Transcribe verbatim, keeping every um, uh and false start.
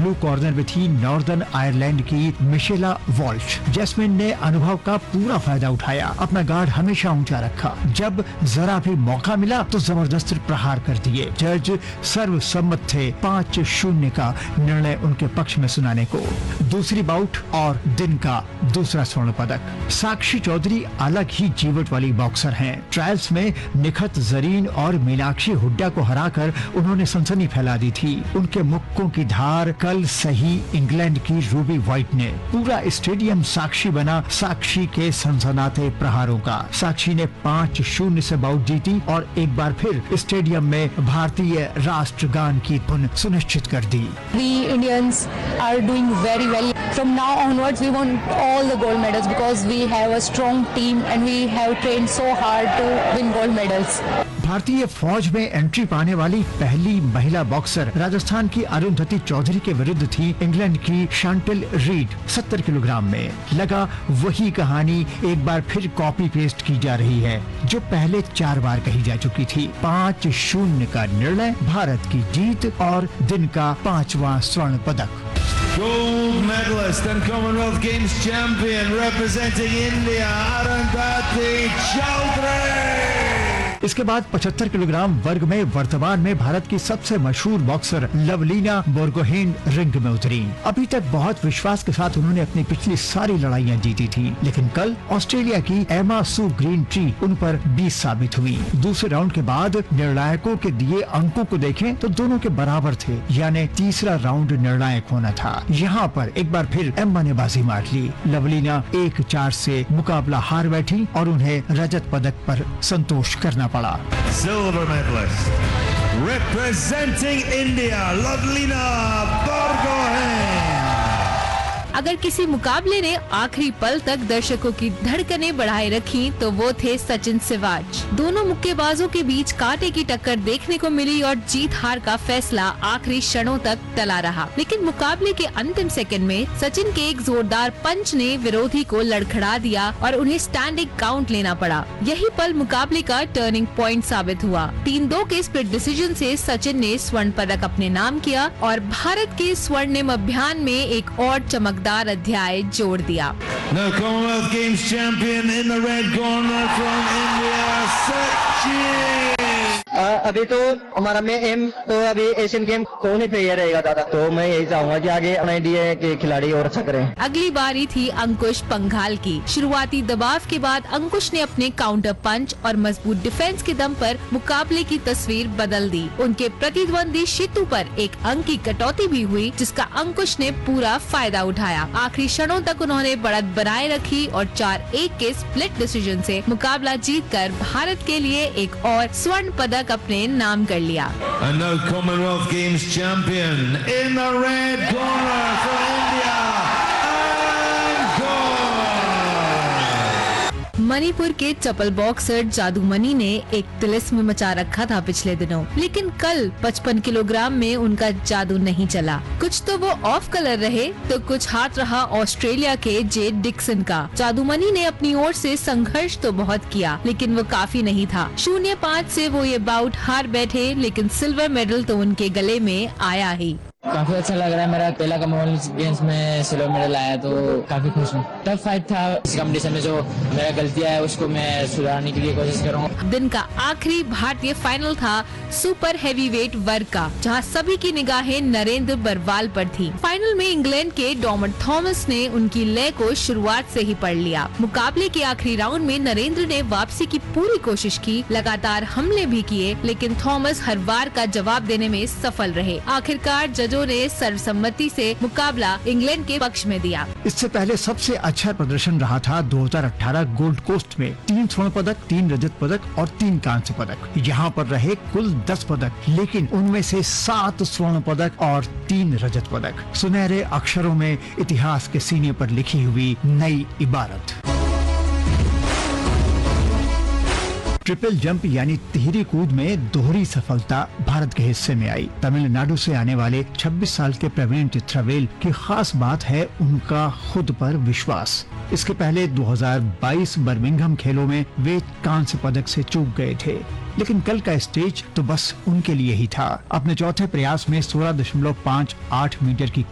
Blue corner में थी northern Ireland की मिशेला वॉल्श। जैस्मिन ने अनुभव का पूरा फायदा उठाया, अपना गार्ड हमेशा ऊंचा रखा। जब जरा भी मौका मिला तो जबरदस्त प्रहार कर दिए। जज सर्वसम्मत थे, पाँच शून्य का निर्णय उनके पक्ष में सुनाने को। दूसरी बाउट और दिन का दूसरा स्वर्ण पदक। साक्षी चौधरी अलग ही जीवट वाली बॉक्सर हैं। ट्रायल्स में निखत जरीन और मीनाक्षी हुड्डा को हराकर उन्होंने सनसनी फैला दी थी। उनके मुक्कों की धार कल सही इंग्लैंड की रूबी व्हाइट ने। पूरा स्टेडियम साक्षी बना साक्षी के सनसनाते प्रहारों का। साक्षी ने पाँच शून्य से बाउट जीती और एक बार फिर स्टेडियम में भारतीय राष्ट्रगान की धुन सुनिश्चित कर दी। We Indians are doing very well. From now onwards, we want all the gold medals because we have a strong team and we have trained so hard to win gold medals. भारतीय फौज में entry पाने वाली पहली महिला boxer Rajasthan की अरुंधति चौधरी के विरुद्ध थी इंग्लैंड की शांटिल रीड। सत्तर किलोग्राम में लगा वही कहानी एक बार फिर कॉपी पेस्ट की जा रही है जो पहले चार बार कही जा चुकी थी। पाँच शून्य का निर्णय, भारत की जीत और दिन का पांचवा स्वर्ण पदक। Gold medalist and Commonwealth Games champion representing India, Arundhati Chaudhary. इसके बाद पचहत्तर किलोग्राम वर्ग में वर्तमान में भारत की सबसे मशहूर बॉक्सर लवलीना बोरगोहेन रिंग में उतरी। अभी तक बहुत विश्वास के साथ उन्होंने अपनी पिछली सारी लड़ाइयां जीती थी, लेकिन कल ऑस्ट्रेलिया की एमा सू ग्रीन ट्री उन पर बीस साबित हुई। दूसरे राउंड के बाद निर्णायकों के दिए अंकों को देखें तो दोनों के बराबर थे, यानी तीसरा राउंड निर्णायक होना था। यहाँ पर एक बार फिर एम्मा ने बाजी मार ली। लवलीना एक चार से मुकाबला हार बैठी और उन्हें रजत पदक पर संतोष करना पड़ा। Silver medalist representing India, Lovelina Borgohain. अगर किसी मुकाबले ने आखिरी पल तक दर्शकों की धड़कनें बढ़ाए रखी तो वो थे सचिन सिवाच। दोनों मुक्केबाजों के बीच कांटे की टक्कर देखने को मिली और जीत हार का फैसला आखिरी क्षणों तक टला रहा। लेकिन मुकाबले के अंतिम सेकंड में सचिन के एक जोरदार पंच ने विरोधी को लड़खड़ा दिया और उन्हें स्टैंडिंग काउंट लेना पड़ा। यही पल मुकाबले का टर्निंग पॉइंट साबित हुआ। तीन दो के स्प्लिट डिसीजन से सचिन ने स्वर्ण पदक अपने नाम किया और भारत के स्वर्णिम अभियान में एक और चमक अध्याय जोड़ दिया। Now Commonwealth Games champion in the red corner from India, Sachin. अभी तो हमारा में एम तो अभी एशियन गेम कौन पे ये रहेगा दादा, तो मैं यही चाहूंगा कि आगे इंडिया के खिलाड़ी और अच्छा करें। अगली बारी थी अंकुश पंघाल की। शुरुआती दबाव के बाद अंकुश ने अपने काउंटर पंच और मजबूत डिफेंस के दम पर मुकाबले की तस्वीर बदल दी। उनके प्रतिद्वंदी शितु पर एक अंक की कटौती भी हुई जिसका अंकुश ने पूरा फायदा उठाया। आखिरी क्षणों तक उन्होंने बढ़त बनाए रखी और चार एक के स्प्लिट डिसीजन से मुकाबला जीतकर भारत के लिए एक और स्वर्ण पदक अपने नाम कर लिया। And now Commonwealth Games champion in the red corner from India, Angkor. Manipur के चपल बॉक्सर जादूमणि ने एक तिलिस्म मचा रखा था पिछले दिनों, लेकिन कल पचपन किलोग्राम में उनका जादू नहीं चला। कुछ तो वो ऑफ कलर रहे तो कुछ हाथ रहा ऑस्ट्रेलिया के जे डिक्सन का। जादूमणि ने अपनी ओर से संघर्ष तो बहुत किया लेकिन वो काफी नहीं था। शून्य पाँच से वो ये बाउट हार बैठे, लेकिन सिल्वर मेडल तो उनके गले में आया ही। काफी अच्छा लग रहा है। मेरा पहला कॉमनवेल्थ गेम्स में सिल्वर मेडल आया तो काफी खुश हूँ। टफ फाइट था। इस कंपटीशन में जो मेरा गलतियां है उसको मैं सुधारने के लिए कोशिश करूँगा। दिन का आखिरी भारतीय फाइनल था सुपर हैवीवेट वर्ग का, जहां सभी की निगाहें नरेंद्र बरवाल पर थी। फाइनल में इंग्लैंड के डॉमट थॉमस ने उनकी लय को शुरुआत से ही पढ़ लिया। मुकाबले के आखिरी राउंड में नरेंद्र ने वापसी की पूरी कोशिश की, लगातार हमले भी किए, लेकिन थॉमस हर बार का जवाब देने में सफल रहे। आखिरकार जजों ने सर्वसम्मति से मुकाबला इंग्लैंड के पक्ष में दिया। इससे पहले सबसे अच्छा प्रदर्शन रहा था दो हज़ार अठारह गोल्ड कोस्ट में। तीन स्वर्ण पदक, तीन रजत पदक और तीन कांस्य पदक। यहाँ पर रहे कुल दस पदक, लेकिन उनमें से सात स्वर्ण पदक और तीन रजत पदक। सुनहरे अक्षरों में इतिहास के सीने पर लिखी हुई नई इबारत। ट्रिपल जंप यानी तिहरी कूद में दोहरी सफलता भारत के हिस्से में आई। तमिलनाडु से आने वाले छब्बीस साल के प्रवीण चित्रावेल की खास बात है उनका खुद पर विश्वास। इसके पहले दो हज़ार बाईस बर्मिंघम खेलों में वे कांस्य पदक से चूक गए थे, लेकिन कल का स्टेज तो बस उनके लिए ही था। अपने चौथे प्रयास में सोलह दशमलव पाँच आठ मीटर की